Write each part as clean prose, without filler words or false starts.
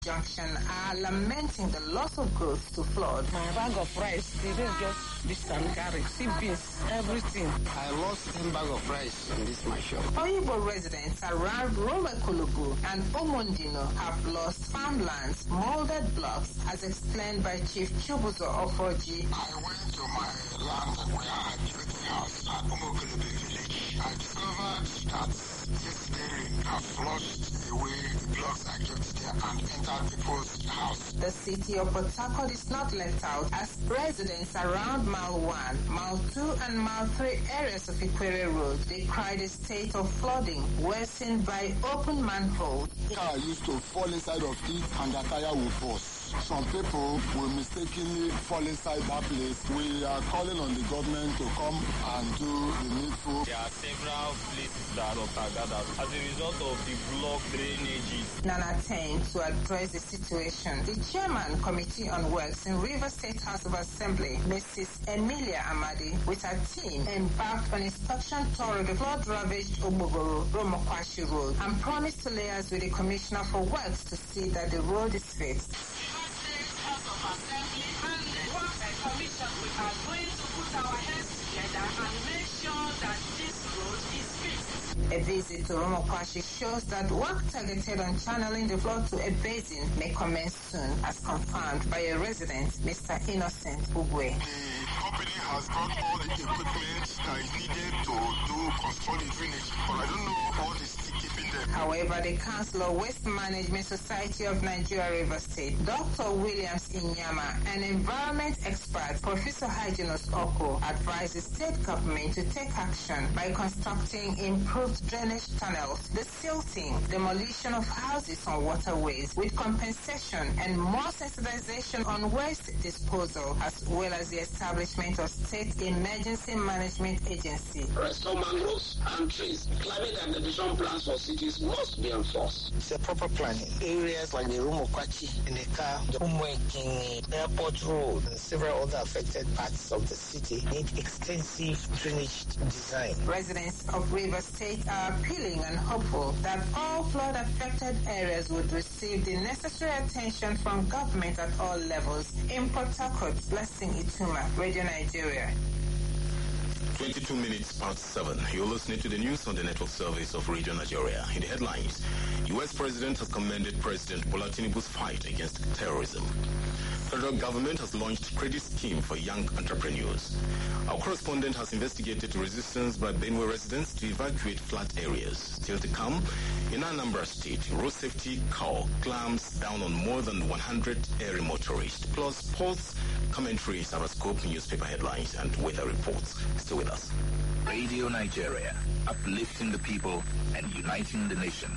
Junction are lamenting the loss of growth to flood. My bag of rice, they didn't just this and carry, see beans, everything. I lost 10 bag of rice in this my shop. Oyibo residents around Roma Kulugu and Omondino have lost farmlands, molded blocks, as explained by Chief Chubuzo Ofoji. I went to my land where I built the house at Omokulugu village. I discovered that this rain has flushed away the blocks I kept there and entered people's house. The city of Port Harcourt is not left out, as residents around Mile 1, Mile 2 and Mile 3 areas of Ikwere Road, they cried a state of flooding worsened by open manholes. Car used to fall inside of it and the tire will burst. Some people will mistakenly fall inside that place. We are calling on the government to come and do the needful. There are several places that are gathered as a result of the block drainages. Nana 10 to address the situation. The chairman, Committee on Works in River State House of Assembly, Mrs. Emilia Amadi, with her team, embarked on inspection tour of the flood-ravaged Ogbogoro, Romokwashi Road, and promised to liaise with the Commissioner for Works to see that the road is fixed. Assembly and the Works Commission, we are going to put our heads together and make sure that this road is fixed. A visit to Romokwashi shows that work targeted on channeling the flood to a basin may commence soon, as confirmed by a resident, Mr. Innocent Ugwe. The company has got all the equipment that is needed to do construct the drainage, but I don't know what is keeping them. However, the Council of Waste Management Society of Nigeria River State, Dr. Williams Inyama, and environment expert Professor Hyginus Oko advised the state government to take action by constructing improved drainage tunnels, the silting, demolition of houses on waterways with compensation and more sensitization on waste disposal, as well as the establishment of state emergency management agency. Restore mangroves and trees. Climate adaptation plans for cities must be enforced. It's a proper planning. Areas like the Romokwashi, the Umweking, Airport Road, and several other affected parts of the city need extensive drainage design. Residents of River State are appealing and hopeful that all flood-affected areas would receive the necessary attention from government at all levels. In Port Harcourt, Blessing Ituma, Radio Nigeria. 22 minutes past 7. You're listening to the news on the network service of Radio Nigeria. In the headlines, U.S. President has commended President Bola Tinubu's fight against terrorism. Federal government has launched credit scheme for young entrepreneurs. Our correspondent has investigated resistance by Benue residents to evacuate flat areas. Still to come, in Anambra State, road safety car clamps down on more than 100 area motorists, plus sports commentaries, Sarascope newspaper headlines, and weather reports. Stay with us. Radio Nigeria, uplifting the people and uniting the nation.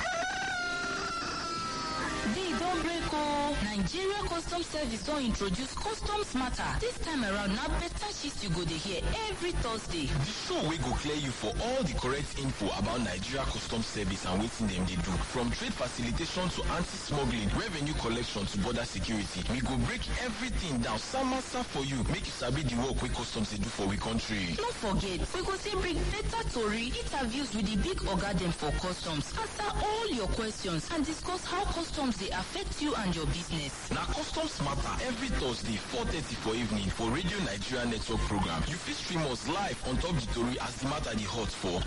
They don't break all. Nigeria Customs Service don't introduce Customs Matter. This time around, now better shit you go to hear every Thursday. The show we go clear you for all the correct info about Nigeria Customs Service and what them they do. From trade facilitation to anti-smuggling, revenue collection to border security. We go break everything down. Samasa for you. Make you sabi the work we customs they do for we country. Don't forget, we go say bring better story, interviews with the big oga dem for customs. Answer all your questions and discuss how customs they affect you and your business. Now Customs Matter every Thursday 4:30 for evening for Radio Nigeria Network program. You fit stream us live on top the story as the matter the hot for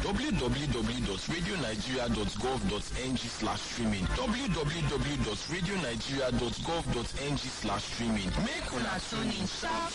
www.radionigeria.gov.ng/streaming www.radionigeria.gov.ng/streaming. Make una tune in sharp.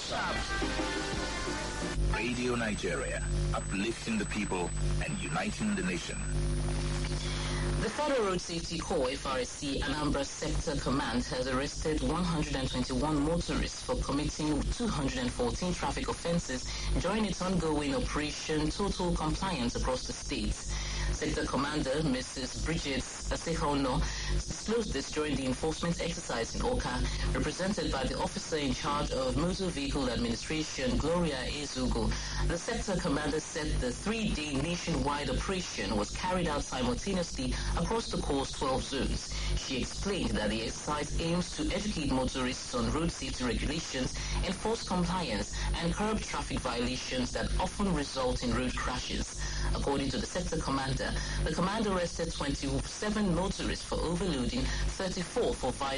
Radio Nigeria, uplifting the people and uniting the nation. The Federal Road Safety Corps, FRSC, Anambra Sector Command has arrested 121 motorists for committing 214 traffic offences during its ongoing Operation Total Compliance across the states. Sector Commander Mrs. Bridget Asehono disclosed this during the enforcement exercise in Oka, represented by the officer in charge of Motor Vehicle Administration, Gloria Ezugo. The Sector Commander said the 3-day nationwide operation was carried out simultaneously across the Corps' 12 zones. She explained that the exercise aims to educate motorists on road safety regulations, enforce compliance, and curb traffic violations that often result in road crashes. According to the Sector Commander, The command arrested 27 motorists for overloading, 34 for violating